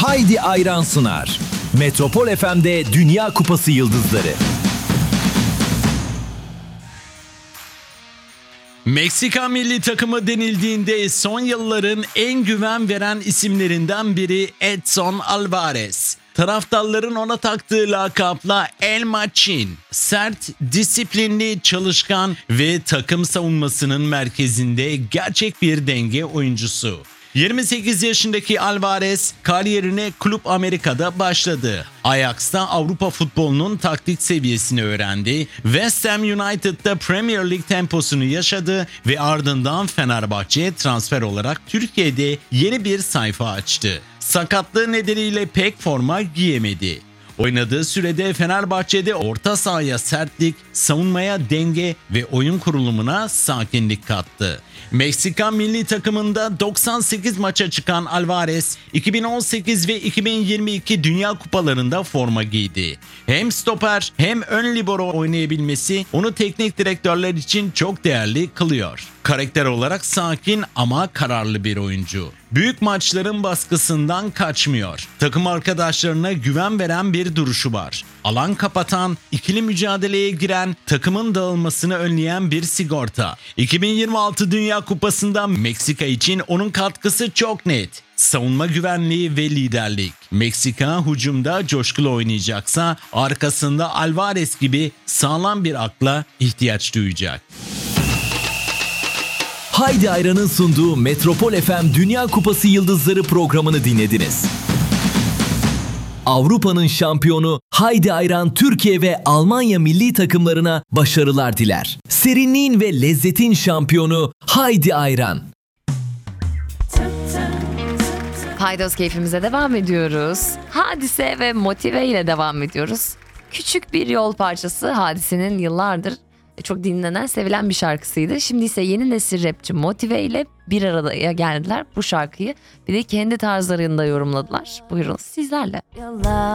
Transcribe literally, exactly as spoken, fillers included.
Haydi Ayran sunar. Metropol F M'de Dünya Kupası Yıldızları. Meksika milli takımı denildiğinde son yılların en güven veren isimlerinden biri Edson Alvarez. Taraftarların ona taktığı lakapla El Machín. Sert, disiplinli, çalışkan ve takım savunmasının merkezinde gerçek bir denge oyuncusu. yirmi sekiz yaşındaki Alvarez kariyerine Club America'da başladı. Ajax'ta Avrupa futbolunun taktik seviyesini öğrendi. West Ham United'da Premier Lig temposunu yaşadı ve ardından Fenerbahçe'ye transfer olarak Türkiye'de yeni bir sayfa açtı. Sakatlığı nedeniyle pek forma giyemedi. Oynadığı sürede Fenerbahçe'de orta sahaya sertlik, savunmaya denge ve oyun kurulumuna sakinlik kattı. Meksika milli takımında doksan sekiz maça çıkan Alvarez, iki bin on sekiz ve iki bin yirmi iki Dünya Kupalarında forma giydi. Hem stoper hem ön libero oynayabilmesi onu teknik direktörler için çok değerli kılıyor. Karakter olarak sakin ama kararlı bir oyuncu. Büyük maçların baskısından kaçmıyor. Takım arkadaşlarına güven veren bir duruşu var. Alan kapatan, ikili mücadeleye giren, takımın dağılmasını önleyen bir sigorta. iki bin yirmi altı Dünya Kupası'nda Meksika için onun katkısı çok net. Savunma güvenliği ve liderlik. Meksika hücumda coşkulu oynayacaksa arkasında Alvarez gibi sağlam bir akla ihtiyaç duyacak. Haydi Ayran'ın sunduğu Metropol F M Dünya Kupası Yıldızları programını dinlediniz. Avrupa'nın şampiyonu Haydi Ayran Türkiye ve Almanya milli takımlarına başarılar diler. Serinliğin ve lezzetin şampiyonu Haydi Ayran. Paydos keyfimize devam ediyoruz. Hadise ve Motive ile devam ediyoruz. Küçük bir yol parçası Hadise'nin yıllardır çok dinlenen, sevilen bir şarkısıydı. Şimdi ise yeni nesil rapçi Motive ile bir araya geldiler bu şarkıyı. Bir de kendi tarzlarında yorumladılar. Buyurun sizlerle. Yolla